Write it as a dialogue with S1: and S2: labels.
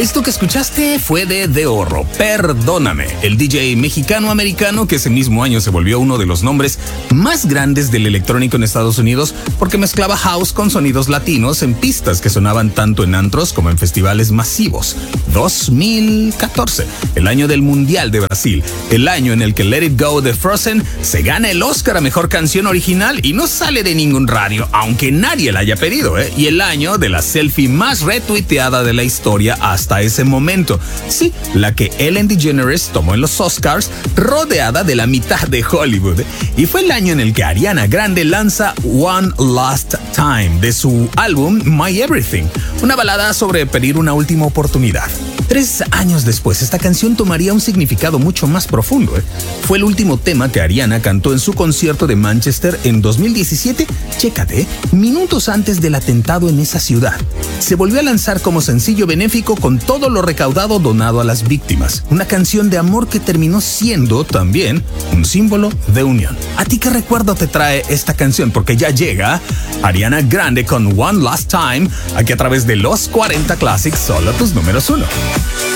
S1: Esto que escuchaste fue de De Horro, Perdóname, el DJ mexicano-americano que ese mismo año se volvió uno de los nombres más grandes del electrónico en Estados Unidos porque mezclaba house con sonidos latinos en pistas que sonaban tanto en antros como en festivales masivos. 2014, el año del Mundial de Brasil, el año en el que Let It Go de Frozen se gana el Oscar a Mejor Canción Original y no sale de ningún radio, aunque nadie la haya pedido, y el año de la selfie más retuiteada de la historia hasta ese momento. Sí, la que Ellen DeGeneres tomó en los Oscars, rodeada de la mitad de Hollywood. Y fue el año en el que Ariana Grande lanza One Last Time de su álbum My Everything, una balada sobre pedir una última oportunidad. 3 años después, esta canción tomaría un significado mucho más profundo. Fue el último tema que Ariana cantó en su concierto de Manchester en 2017, chécate, minutos antes del atentado en esa ciudad. Se volvió a lanzar como sencillo benéfico con todo lo recaudado donado a las víctimas. Una canción de amor que terminó siendo también un símbolo de unión. ¿A ti qué recuerdo te trae esta canción? Porque ya llega Ariana Grande con One Last Time, aquí a través de los 40 Classics, solo tus números 1.